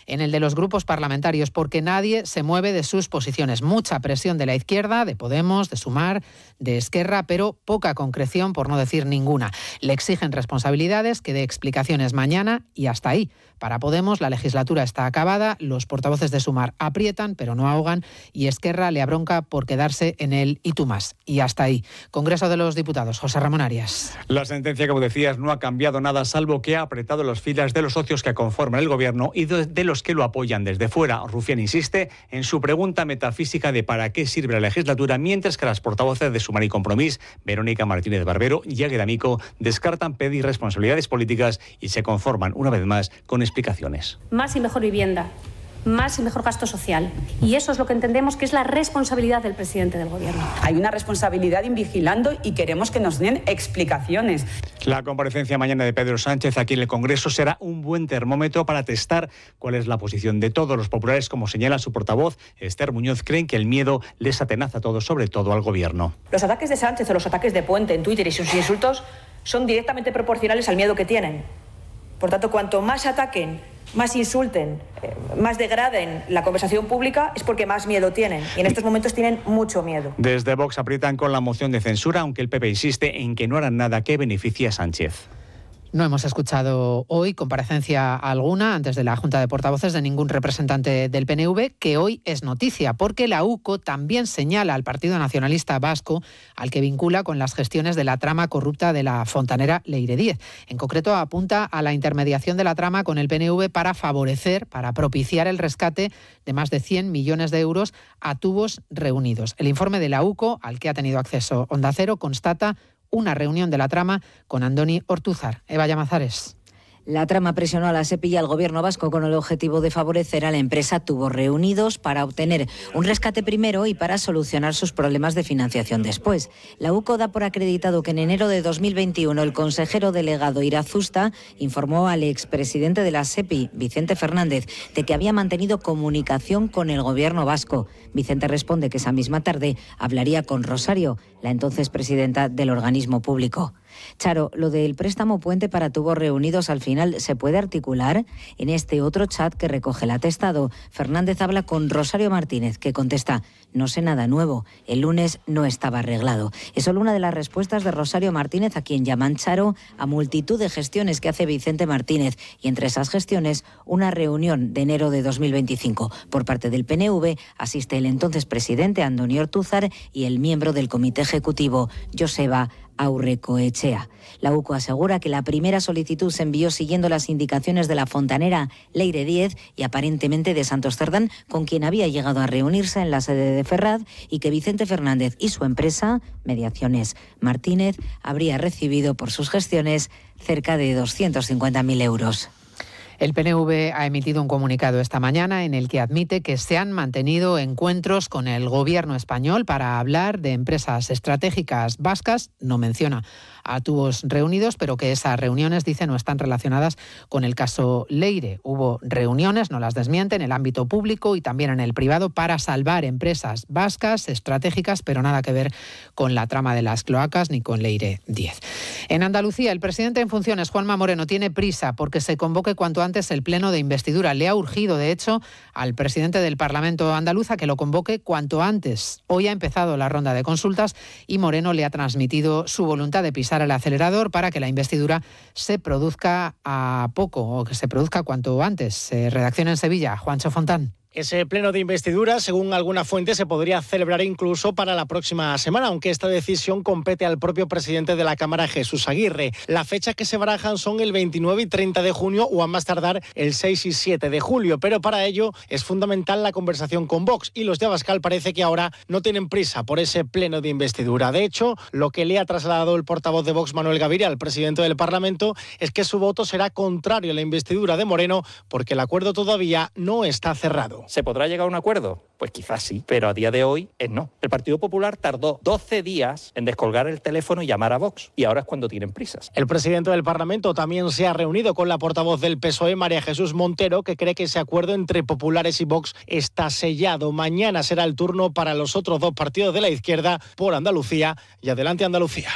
en el de los grupos parlamentarios, porque nadie se mueve de sus posiciones. Mucha presión de la izquierda, de Podemos, de Sumar, de Esquerra, pero poca concreción, por no decir ninguna. Le exigen responsabilidades, que dé explicaciones mañana y hasta ahí. Para Podemos la legislatura está acabada, los portavoces de Sumar aprietan pero no ahogan y Esquerra le abronca por quedarse en el y tú más. Y hasta ahí. Congreso de los Diputados, José Ramón Arias. La sentencia, como decías, no ha cambiado nada, salvo que ha apretado las filas de los socios que conforman el gobierno y de los que lo apoyan desde fuera. Rufián insiste en su pregunta metafísica de para qué sirve la legislatura, mientras que las portavoces de Sumar y Compromís, Verónica Martínez Barbero y Águeda Amico, descartan pedir responsabilidades políticas y se conforman una vez más con explicaciones. Más y mejor vivienda, más y mejor gasto social. Y eso es lo que entendemos que es la responsabilidad del presidente del gobierno. Hay una responsabilidad en vigilando y queremos que nos den explicaciones. La comparecencia mañana de Pedro Sánchez aquí en el Congreso será un buen termómetro para testar cuál es la posición de todos los populares. Como señala su portavoz, Esther Muñoz, creen que el miedo les atenaza a todos, sobre todo al gobierno. Los ataques de Sánchez o los ataques de Puente en Twitter y sus insultos son directamente proporcionales al miedo que tienen. Por tanto, cuanto más ataquen, más insulten, más degraden la conversación pública, es porque más miedo tienen. Y en estos momentos tienen mucho miedo. Desde Vox aprietan con la moción de censura, aunque el PP insiste en que no harán nada que beneficie a Sánchez. No hemos escuchado hoy comparecencia alguna antes de la Junta de Portavoces de ningún representante del PNV, que hoy es noticia, porque la UCO también señala al Partido Nacionalista Vasco, al que vincula con las gestiones de la trama corrupta de la fontanera Leire Díez. En concreto, apunta a la intermediación de la trama con el PNV para favorecer, para propiciar el rescate de más de 100 millones de euros a tubos reunidos. El informe de la UCO, al que ha tenido acceso Onda Cero, constata una reunión de la trama con Andoni Ortúzar. Eva Llamazares. La trama presionó a la SEPI y al Gobierno vasco con el objetivo de favorecer a la empresa Tubos Reunidos para obtener un rescate primero y para solucionar sus problemas de financiación después. La UCO da por acreditado que en enero de 2021 el consejero delegado Irazusta informó al expresidente de la SEPI, Vicente Fernández, de que había mantenido comunicación con el Gobierno vasco. Vicente responde que esa misma tarde hablaría con Rosario, la entonces presidenta del organismo público. Charo, lo del préstamo puente para Tubos Reunidos al final se puede articular. En este otro chat que recoge el atestado, Fernández habla con Rosario Martínez, que contesta: no sé nada nuevo, el lunes no estaba arreglado. Es solo una de las respuestas de Rosario Martínez, a quien llaman Charo, a multitud de gestiones que hace Vicente Martínez, y entre esas gestiones una reunión de enero de 2025. Por parte del PNV asiste el entonces presidente Andoni Ortúzar y el miembro del comité ejecutivo Joseba Aurrecoechea. La UCO asegura que la primera solicitud se envió siguiendo las indicaciones de la fontanera Leire Díez y aparentemente de Santos Cerdán, con quien había llegado a reunirse en la sede de Ferraz, y que Vicente Fernández y su empresa, Mediaciones Martínez, habría recibido por sus gestiones cerca de 250.000 euros. El PNV ha emitido un comunicado esta mañana en el que admite que se han mantenido encuentros con el gobierno español para hablar de empresas estratégicas vascas. No menciona a Tubos Reunidos, pero que esas reuniones, dice, no están relacionadas con el caso Leire. Hubo reuniones, no las desmiente, en el ámbito público y también en el privado para salvar empresas vascas estratégicas, pero nada que ver con la trama de las cloacas ni con Leire 10. En Andalucía, el presidente en funciones, Juanma Moreno, tiene prisa porque se convoque cuanto antes el pleno de investidura. Le ha urgido, de hecho, al presidente del Parlamento andaluz a que lo convoque cuanto antes. Hoy ha empezado la ronda de consultas y Moreno le ha transmitido su voluntad de pisar el acelerador para que la investidura se produzca a poco, o que se produzca cuanto antes. Redacción en Sevilla, Juancho Fontán. Ese pleno de investidura, según alguna fuente, se podría celebrar incluso para la próxima semana, aunque esta decisión compete al propio presidente de la Cámara, Jesús Aguirre. Las fechas que se barajan son el 29 y 30 de junio o a más tardar el 6 y 7 de julio, pero para ello es fundamental la conversación con Vox, y los de Abascal parece que ahora no tienen prisa por ese pleno de investidura. De hecho, lo que le ha trasladado el portavoz de Vox, Manuel Gaviria, al presidente del Parlamento, es que su voto será contrario a la investidura de Moreno, porque el acuerdo todavía no está cerrado. ¿Se podrá llegar a un acuerdo? Pues quizás sí, pero a día de hoy no. El Partido Popular tardó 12 días en descolgar el teléfono y llamar a Vox, y ahora es cuando tienen prisas. El presidente del Parlamento también se ha reunido con la portavoz del PSOE, María Jesús Montero, que cree que ese acuerdo entre populares y Vox está sellado. Mañana será el turno para los otros dos partidos de la izquierda por Andalucía y Adelante Andalucía.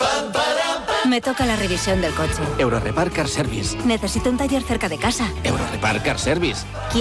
Me toca la revisión del coche. Eurorepar Car Service. Necesito un taller cerca de casa. Eurorepar Car Service.